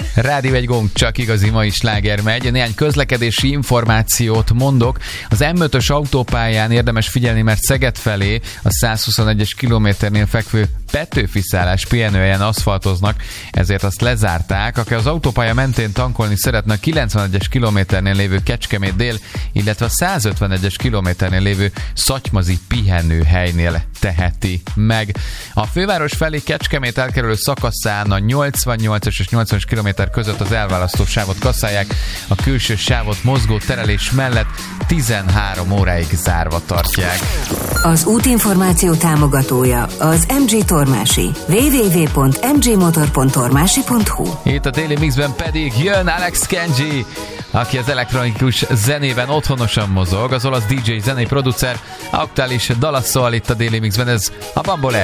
Rádió egy gong, csak igazi mai sláger megy. Néhány közlekedési információt mondok. Az M5-ös autópályán érdemes figyelni, mert Szeged felé a 121-es kilométernél fekvő Petőfi-szállás pihenőhelyen aszfaltoznak, ezért azt lezárták. Aki az autópálya mentén tankolni szeretne, a 91-es kilométernél lévő Kecskemét dél, illetve a 151-es kilométernél lévő Szatymazi pihenőhelynél teheti meg. A főváros felé Kecskemét elkerülő szakaszán a 88-as és 80-as kilométer között az elválasztó sávot kasszálják, a külső sávot mozgó terelés mellett 13 óráig zárva tartják. Az útinformáció támogatója az MG Tormási. www.mgmotor.tormási.hu. Itt a Daily Mixben pedig jön Alex Kenji, aki az elektronikus zenében otthonosan mozog, az olasz DJ zenei producer, aktuális dalasszól itt a Daily Mixben, ez a Bambolé.